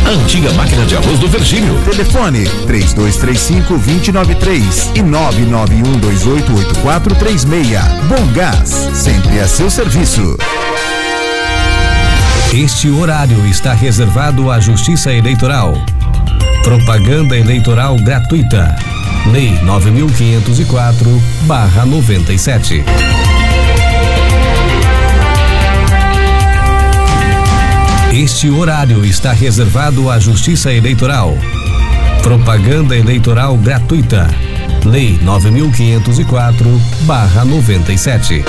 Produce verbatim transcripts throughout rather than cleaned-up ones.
a antiga máquina de arroz do Virgílio. Telefone três dois três cinco, dois zero nove três e nove nove um dois oito oito quatro três seis. Bom Gás, sempre a seu serviço. Este horário está reservado à Justiça Eleitoral. Propaganda eleitoral gratuita. Lei nove mil quinhentos e quatro barra noventa e sete. Este horário está reservado à Justiça Eleitoral. Propaganda eleitoral gratuita. Lei nove mil quinhentos e quatro barra noventa e sete.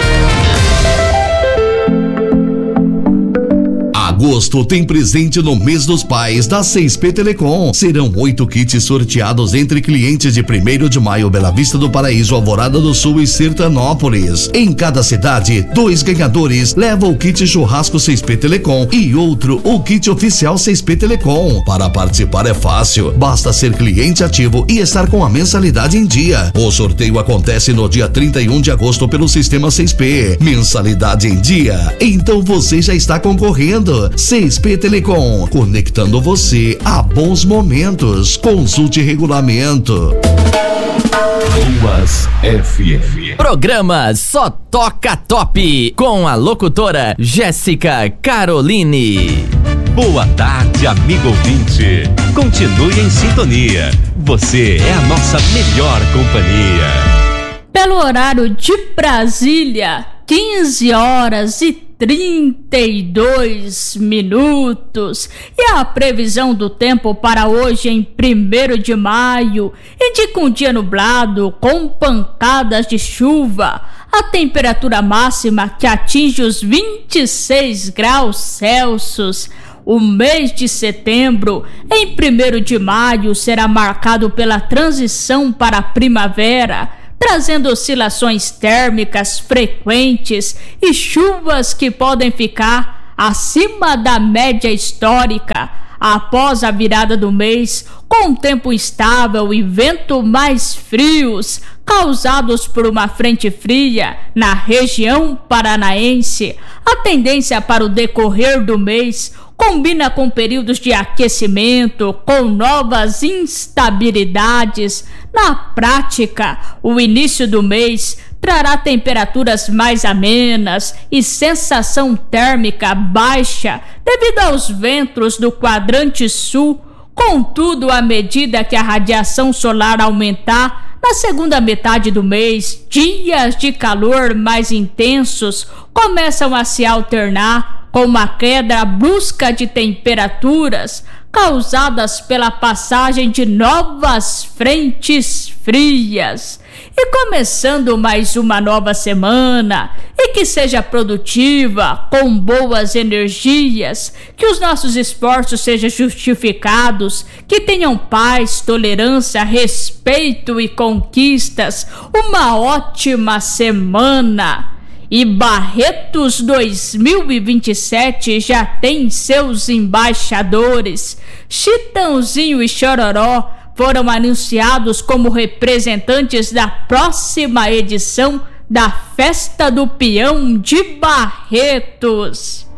Agosto tem presente no mês dos pais da seis P Telecom. Serão oito kits sorteados entre clientes de primeiro de maio, Bela Vista do Paraíso, Alvorada do Sul e Sertanópolis. Em cada cidade, dois ganhadores levam o kit churrasco seis P Telecom e outro o kit oficial seis P Telecom. Para participar é fácil, basta ser cliente ativo e estar com a mensalidade em dia. O sorteio acontece no dia trinta e um de agosto pelo sistema seis P. Mensalidade em dia, então você já está concorrendo. seis P Telecom, conectando você a bons momentos. Consulte regulamento. Boas F M. Programa Só Toca Top, com a locutora Jéssica Caroline. Boa tarde, amigo ouvinte. Continue em sintonia. Você é a nossa melhor companhia. Pelo horário de Brasília, quinze horas e trinta e dois minutos. E a previsão do tempo para hoje, em primeiro de maio, indica um dia nublado com pancadas de chuva. A temperatura máxima que atinge os vinte e seis graus Celsius. O mês de setembro, em primeiro de maio, será marcado pela transição para a primavera, trazendo oscilações térmicas frequentes e chuvas que podem ficar acima da média histórica. Após a virada do mês, com tempo instável e vento mais frios, causados por uma frente fria na região paranaense, a tendência para o decorrer do mês combina com períodos de aquecimento, com novas instabilidades. Na prática, o início do mês trará temperaturas mais amenas e sensação térmica baixa devido aos ventos do quadrante sul. Contudo, à medida que a radiação solar aumentar, na segunda metade do mês, dias de calor mais intensos começam a se alternar com uma queda brusca de temperaturas causadas pela passagem de novas frentes frias. E começando mais uma nova semana, e que seja produtiva, com boas energias, que os nossos esforços sejam justificados, que tenham paz, tolerância, respeito e conquistas. Uma ótima semana! E Barretos dois mil e vinte e sete já tem seus embaixadores. Chitãozinho e Chororó foram anunciados como representantes da próxima edição da Festa do Peão de Barretos.